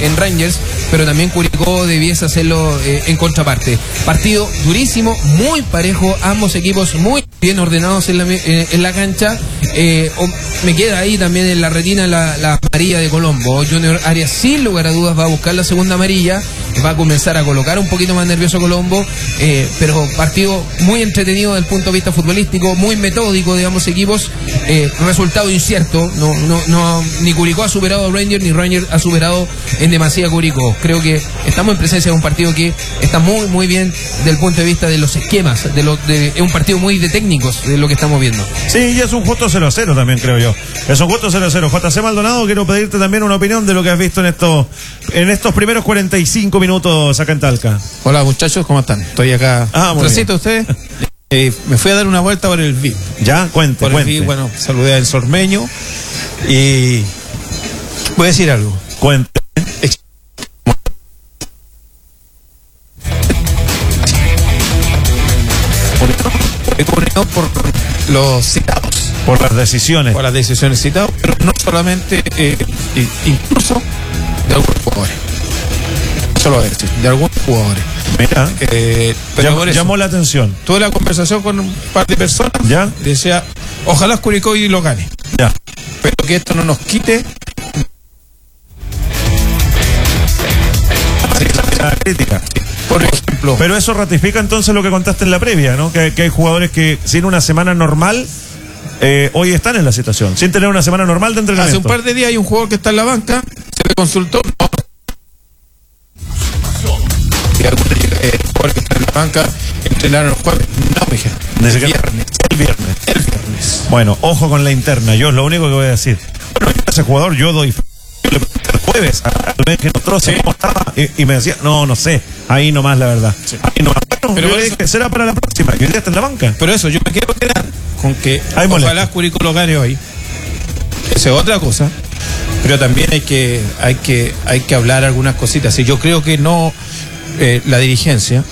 en Rangers, pero también Curicó debiese hacerlo en contraparte. Partido durísimo, muy parejo, ambos equipos muy bien ordenados en la cancha. Me queda ahí también en la retina la amarilla de Colombo. Junior Arias, sin lugar a dudas, va a buscar la segunda amarilla, va a comenzar a colocar un poquito más nervioso Colombo, pero partido muy entretenido desde el punto de vista futbolístico, muy metódico de ambos equipos. Resultado incierto, ni Curicó ha superado a Rangers, ni Rangers ha superado en demasía a Curicó. Creo que estamos en presencia de un partido que está muy muy bien desde el punto de vista de los esquemas, es un partido muy de técnicos de lo que estamos viendo. Sí, y es un justo 0-0 también, creo yo. Es un justo 0-0. JC Maldonado, quiero pedirte también una opinión de lo que has visto en estos primeros 45 minutos acá en Talca. Hola muchachos, ¿cómo están? Estoy acá. ¿Trasito ustedes? Me fui a dar una vuelta por el VIP. Ya, cuente. El VIP, bueno, saludé al Sormeño y voy a decir algo. Cuente. Por los citados. Por las decisiones. Por las decisiones citadas, pero no solamente, incluso de algunos jugadores. Solo a decir, de algunos jugadores. Mira, pero llamó la atención. Tuve la conversación con un par de personas. ¿Ya? Decía, ojalá Curicó y lo gane. Ya. Pero que esto no nos quite la crítica. Por ejemplo. Pero eso ratifica entonces lo que contaste en la previa, ¿no? Que hay jugadores que sin una semana normal hoy están en la situación, sin tener una semana normal de entrenamiento. Hace un par de días hay un jugador que está en la banca, se le consultó. Y algunos jugadores que están en la banca entrenaron el jueves. No, me dijeron. El viernes. Bueno, ojo con la interna, yo es lo único que voy a decir. Bueno, ese jugador yo doy el jueves que nosotros cómo estaba y me decía, no sé, ahí nomás la verdad. Sí. Ahí nomás. Bueno, pero yo dije, será para la próxima, que hoy día está en la banca. Pero eso, yo me quiero quedar con que ojalá Curicó lo gane hoy. Esa es otra cosa. Pero también hay que hablar algunas cositas. Y yo creo que no la dirigencia,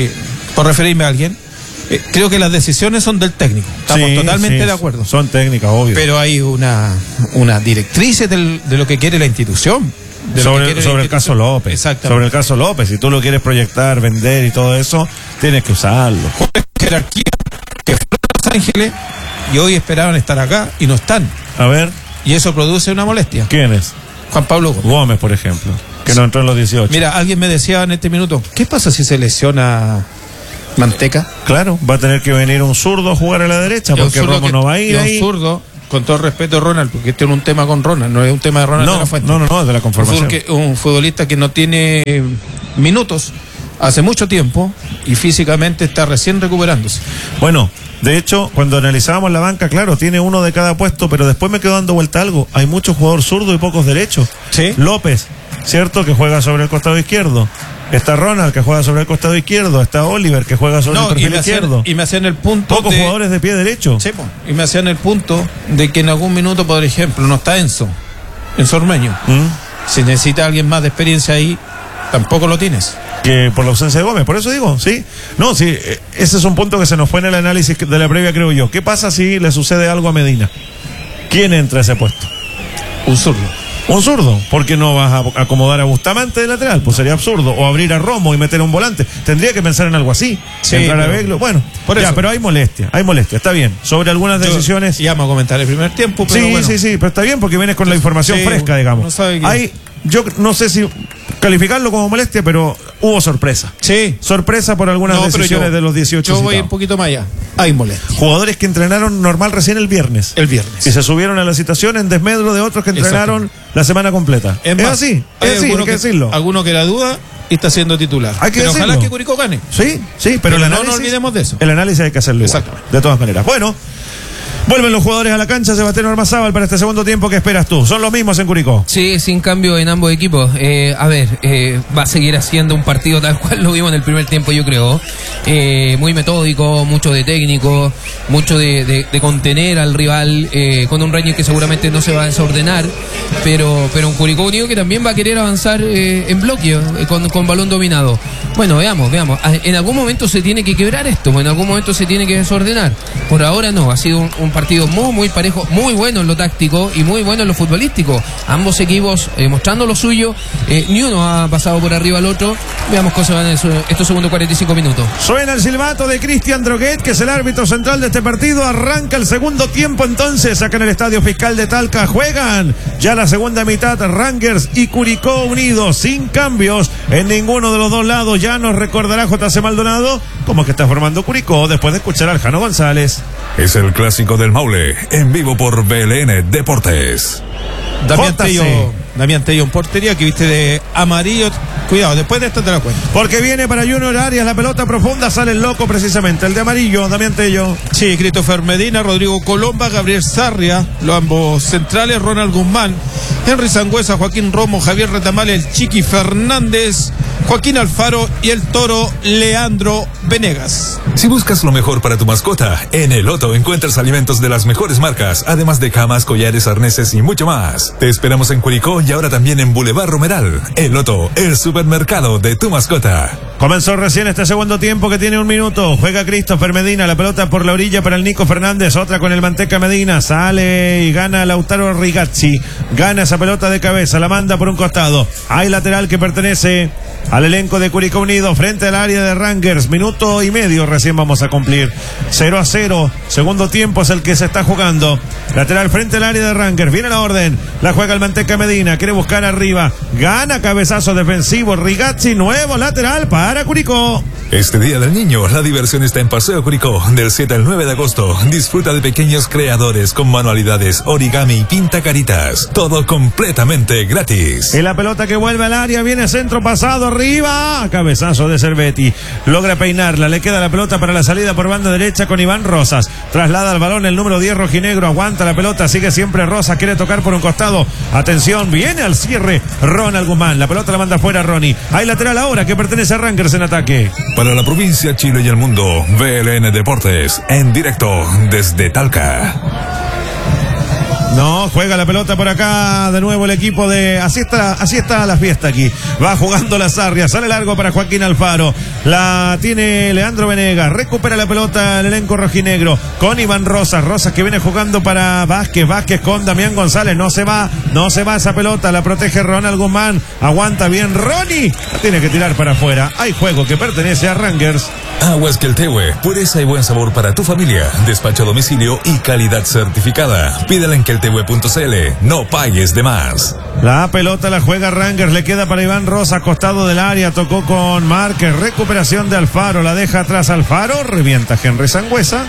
por referirme a alguien, creo que las decisiones son del técnico. Estamos totalmente de acuerdo. Son técnicas, obvio. Pero hay una directriz de lo que quiere la institución. Sobre el caso López. Exactamente. Sobre el caso López. Si tú lo quieres proyectar, vender y todo eso, tienes que usarlo. Jerarquía que fueron a Los Ángeles y hoy esperaban estar acá y no están. A ver. Y eso produce una molestia. ¿Quién es? Juan Pablo Gómez, por ejemplo, que no entró en los 18. Mira, alguien me decía en este minuto, ¿qué pasa si se lesiona Manteca? Claro, va a tener que venir un zurdo a jugar a la derecha, porque Romo no va a ir ahí. Un zurdo, con todo el respeto a Ronald, porque este es un tema con Ronald, no es un tema de Ronald de la Fuente. No, es de la conformación. Un futbolista que no tiene minutos hace mucho tiempo y físicamente está recién recuperándose. Bueno, de hecho, cuando analizábamos la banca, claro, tiene uno de cada puesto, pero después me quedo dando vuelta algo. Hay muchos jugadores zurdos y pocos derechos. ¿Sí? López, ¿cierto? Que juega sobre el costado izquierdo. Está Ronald, que juega sobre el costado izquierdo. Está Oliver, que juega sobre el perfil izquierdo. Y me hacían el punto. Pocos jugadores de pie derecho. Sí, y me hacían el punto de que en algún minuto, por ejemplo, no está Enzo Ormeño. Si necesita alguien más de experiencia ahí, tampoco lo tienes. Que por la ausencia de Gómez, por eso digo, sí. No, sí, ese es un punto que se nos fue en el análisis de la previa, creo yo. ¿Qué pasa si le sucede algo a Medina? ¿Quién entra a ese puesto? Un zurdo. Un zurdo, porque no vas a acomodar a Bustamante de lateral, pues sería absurdo, o abrir a Romo y meter a un volante, tendría que pensar en algo así, entrar a Beglo, bueno, por ya, eso. Pero hay molestia, está bien, sobre algunas decisiones. Y vamos a comentar el primer tiempo, pero bueno. Sí, pero está bien porque vienes con la información fresca, digamos. No sabe yo no sé si calificarlo como molestia, pero hubo sorpresa. Sí. Sorpresa por algunas decisiones de los 18. Yo voy un poquito más allá. Hay molestia. Jugadores que entrenaron normal recién el viernes. Y se subieron a la situación en desmedro de otros que entrenaron la semana completa. Es así, hay que decirlo. Alguno que la duda y está siendo titular. Pero ojalá que Curicó gane. Sí, pero el análisis, no nos olvidemos de eso. El análisis hay que hacerlo igual, de todas maneras. Bueno, vuelven los jugadores a la cancha. Sebastián Ormazábal, para este segundo tiempo, ¿qué esperas tú? ¿Son los mismos en Curicó? Sí, sin cambio en ambos equipos. Va a seguir haciendo un partido tal cual lo vimos en el primer tiempo, yo creo. Muy metódico, mucho de técnico, mucho de contener al rival, con un Rangers que seguramente no se va a desordenar, pero un Curicó Unido que también va a querer avanzar en bloque, con balón dominado. Bueno, veamos. En algún momento se tiene que quebrar esto, en algún momento se tiene que desordenar, Por ahora no, ha sido un partido muy parejo, muy bueno en lo táctico y muy bueno en lo futbolístico. Ambos equipos mostrando lo suyo, ni uno ha pasado por arriba al otro. Veamos cómo se van estos segundos 45 minutos. Suena el silbato de Cristian Droguet, que es el árbitro central de este partido. Arranca el segundo tiempo entonces, acá en el Estadio Fiscal de Talca. Juegan ya la segunda mitad Rangers y Curicó Unidos, sin cambios en ninguno de los dos lados. Ya nos recordará JC Maldonado cómo es que está formando Curicó después de escuchar al Jano González. Es el clásico del Maule, en vivo por BLN Deportes. Damián Tello en portería, que viste de amarillo. Cuidado, después de esto te la cuento. Porque viene para Junior Arias, la pelota profunda, sale el loco precisamente, el de amarillo, Damián Tello. Sí, Christopher Medina, Rodrigo Colomba, Gabriel Sarria, los ambos centrales, Ronald Guzmán, Henry Sangüesa, Joaquín Romo, Javier Retamal, el Chiqui Fernández, Joaquín Alfaro y el toro Leandro Venegas. Si buscas lo mejor para tu mascota, en El Loto encuentras alimentos de las mejores marcas, además de camas, collares, arneses y mucho más. Te esperamos en Curicó y ahora también en Boulevard Romeral. El Loto, el supermercado de tu mascota. Comenzó recién este segundo tiempo que tiene 1 minuto. Juega Christopher Medina, la pelota por la orilla para el Nico Fernández, otra con el Manteca Medina, sale y gana Lautaro Rigazzi, gana esa pelota de cabeza, la manda por un costado. Hay lateral que pertenece al elenco de Curicó Unido frente al área de Rangers. Minuto y medio recién vamos a cumplir. 0-0. Segundo tiempo es el que se está jugando. Lateral frente al área de Rangers. Viene la orden. La juega el Manteca Medina. Quiere buscar arriba. Gana cabezazo defensivo Rigazzi. Nuevo lateral para Curicó. Este Día del Niño, la diversión está en Paseo Curicó, del 7 al 9 de agosto. Disfruta de pequeños creadores con manualidades, origami y pinta caritas. Todo completamente gratis. Y la pelota que vuelve al área, viene centro pasado arriba. Cabezazo de Cervetti. Logra peinarla, le queda la pelota para la salida por banda derecha con Iván Rosas. Traslada el balón el número 10 rojinegro, aguanta la pelota, sigue siempre Rosas, quiere tocar por un costado. Atención, viene al cierre Ronald Guzmán. La pelota la manda fuera Ronnie. Hay lateral ahora que pertenece a Rangers en ataque. Para la provincia, Chile y el mundo, BLN Deportes, en directo desde Talca. No, juega la pelota por acá de nuevo el equipo de... Así está la fiesta aquí. Va jugando la Sarria, sale largo para Joaquín Alfaro. La tiene Leandro Venegas. Recupera la pelota el elenco rojinegro con Iván Rosas. Rosas que viene jugando para Vázquez. Vázquez con Damián González. No se va esa pelota. La protege Ronald Guzmán. Aguanta bien Ronnie. La tiene que tirar para afuera. Hay juego que pertenece a Rangers. Aguas Queltehue, pureza y buen sabor para tu familia. Despacho a domicilio y calidad certificada. Pídela en queltehue.cl. No pagues de más. La pelota la juega Rangers, le queda para Iván Rosa, costado del área, tocó con Márquez, recuperación de Alfaro, la deja atrás Alfaro, revienta Henry Sangüesa.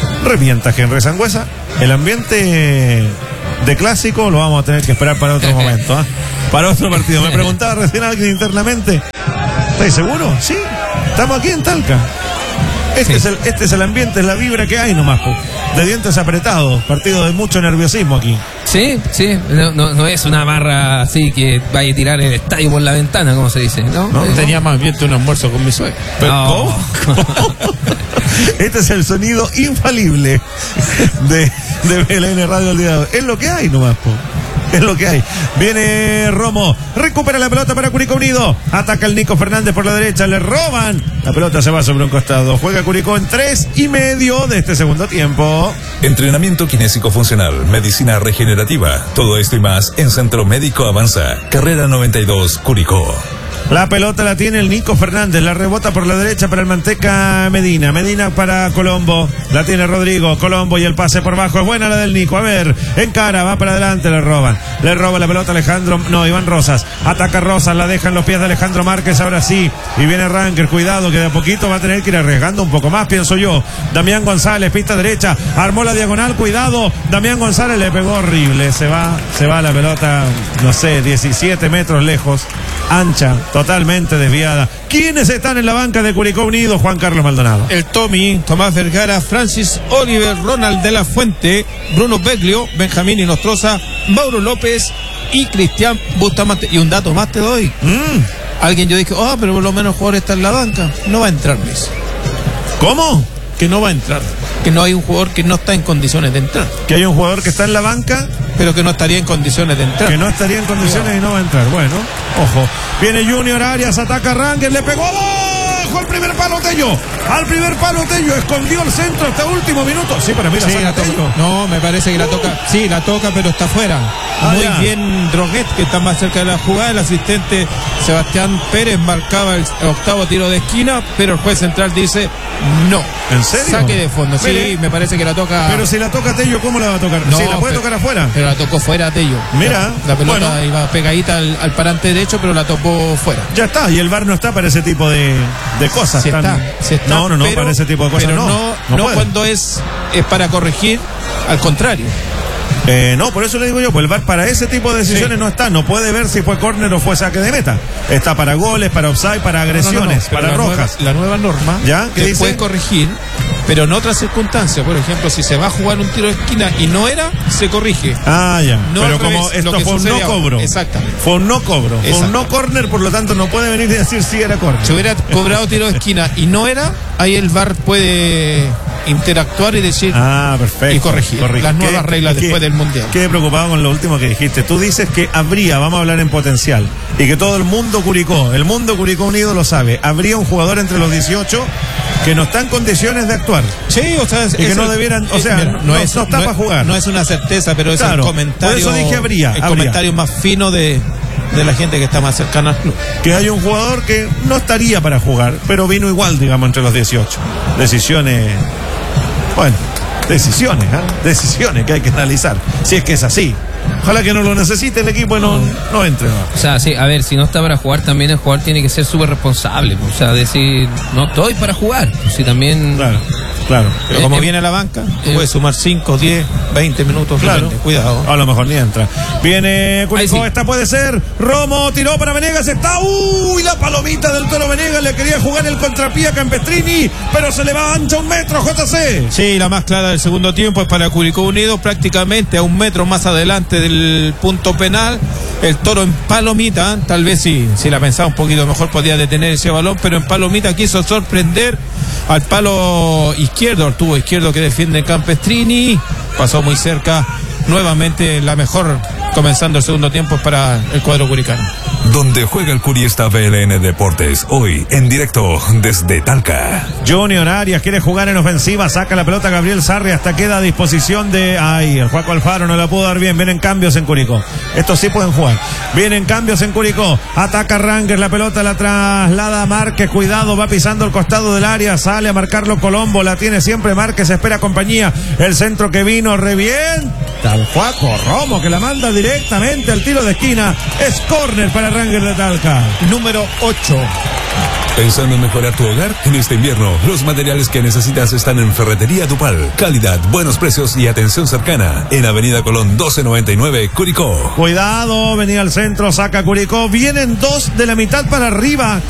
El ambiente de clásico lo vamos a tener que esperar para otro momento, para otro partido. Me preguntaba recién alguien internamente, ¿estáis seguros? Sí, estamos aquí en Talca. Este es el ambiente, es la vibra que hay nomás, de dientes apretados, partido de mucho nerviosismo aquí. Sí, no es una barra así que vaya a tirar el estadio por la ventana, como se dice, ¿no? Tenía más bien un almuerzo con mi suegra. ¿Cómo? Este es el sonido infalible de BLN Radio al día de hoy. Es lo que hay nomás, es lo que hay. Viene Romo, recupera la pelota para Curicó Unido, ataca el Nico Fernández por la derecha, le roban, la pelota se va sobre un costado, juega Curicó en 3:30 de este segundo tiempo. Entrenamiento kinésico funcional, medicina regenerativa, todo esto y más en Centro Médico Avanza, carrera 92, Curicó. La pelota la tiene el Nico Fernández, la rebota por la derecha para el Manteca Medina para Colombo, la tiene Rodrigo, Colombo y el pase por bajo, es buena la del Nico, a ver, encara, va para adelante, le roba la pelota Iván Rosas, ataca Rosas, la deja en los pies de Alejandro Márquez, ahora sí, y viene Ranker, cuidado que de a poquito va a tener que ir arriesgando un poco más, pienso yo. Damián González, pista derecha, armó la diagonal, cuidado, Damián González le pegó horrible, se va la pelota, no sé, 17 metros lejos, ancha, totalmente desviada. ¿Quiénes están en la banca de Curicó Unido, Juan Carlos Maldonado? El Tommy, Tomás Vergara, Francis Oliver, Ronald de la Fuente, Bruno Beglio, Benjamín Inostroza, Mauro López y Cristian Bustamante. Y un dato más te doy. Alguien yo dije, pero por lo menos el jugador está en la banca. No va a entrar, Luis. ¿Cómo? Que no va a entrar. Que no hay un jugador que no está en condiciones de entrar. Que hay un jugador que está en la banca, pero que no estaría en condiciones de entrar. Que no estaría en condiciones y no va a entrar. Bueno, ojo. Viene Junior Arias, ataca Rangers, le pegó abajo. bajó al primer palo Tello. Al primer palo Tello, escondió el centro hasta último minuto. Sí, para mí la saca Tello. No, me parece que la toca. Sí, la toca, pero está fuera. Muy bien Droguet, que está más cerca de la jugada. El asistente Sebastián Pérez marcaba el octavo tiro de esquina, pero el juez central dice no. ¿En serio? Saque de fondo. Sí, me parece que la toca. Pero si la toca Tello, ¿cómo la va a tocar? No, sí, la puede tocar afuera. Pero la tocó fuera Tello. Mira. La pelota iba pegadita al parante derecho, pero la tocó fuera. Ya está, y el VAR no está para ese tipo de cosas. Se está, no, pero, para ese tipo de cosas. Pero no cuando es para corregir, al contrario. No, por eso le digo yo, pues el VAR para ese tipo de decisiones no está, no puede ver si fue córner o fue saque de meta. Está para goles, para offside, para agresiones, para rojas. La nueva norma que puede corregir, pero en otras circunstancias, por ejemplo, si se va a jugar un tiro de esquina y no era, se corrige. No, pero como esto fue un no cobro. Exactamente. Fue un no cobro, fue un no córner, por lo tanto no puede venir y decir si era córner. Si hubiera cobrado tiro de esquina y no era, ahí el VAR puede interactuar y decir perfecto, y corregir las nuevas reglas después del Mundial. Quedé preocupado con lo último que dijiste. Tú dices que vamos a hablar en potencial, y que todo el mundo Curicó unido lo sabe, habría un jugador entre los 18 que no está en condiciones de actuar. Sí, o sea, y que no debieran, no está para jugar. No es una certeza, pero es el comentario. Por eso dije habría. Comentario más fino de la gente que está más cercana al club. Que hay un jugador que no estaría para jugar, pero vino igual, digamos, entre los 18. Decisiones que hay que analizar. Si es que es así. Ojalá que no lo necesite el equipo y no entre. O sea, sí, a ver, si no está para jugar, también el jugador tiene que ser súper responsable. O sea, decir, no estoy para jugar. Si también. Claro. Pero como viene a la banca, puede sumar 5, 10, 20 minutos. Claro. Cuidado. A lo mejor ni entra. Viene Curicó, esta puede ser. Romo tiró para Venegas, está. La palomita del Toro Venegas, le quería jugar el contrapié a Campestrini, pero se le va ancha 1 metro, JC. Sí, la más clara del segundo tiempo es para Curicó Unido, prácticamente a 1 metro más adelante del punto penal. El Toro en palomita, tal vez si la pensaba un poquito mejor podía detener ese balón, pero en palomita quiso sorprender al palo izquierdo, al tubo izquierdo que defiende Campestrini, pasó muy cerca. Nuevamente la mejor comenzando el segundo tiempo para el cuadro curicano. Donde juega el Curi está BLN Deportes, hoy en directo desde Talca. Junior Arias quiere jugar en ofensiva, saca la pelota Gabriel Sarri, hasta queda a disposición de el Juaco Alfaro no la pudo dar bien. Vienen cambios en Curicó, estos sí pueden jugar. Vienen cambios en Curicó, ataca Rangers, la pelota la traslada Márquez, cuidado, va pisando el costado del área, sale a marcarlo Colombo, la tiene siempre Márquez, espera compañía, el centro que vino, revienta al Juaco Romo, que la manda directamente al tiro de esquina. Es córner para Rangers de Talca. Número 8. ¿Pensando en mejorar tu hogar? En este invierno, los materiales que necesitas están en Ferretería Dupal. Calidad, buenos precios y atención cercana. En Avenida Colón 1299, Curicó. Cuidado, venía al centro, saca Curicó. Vienen 2 de la mitad para arriba.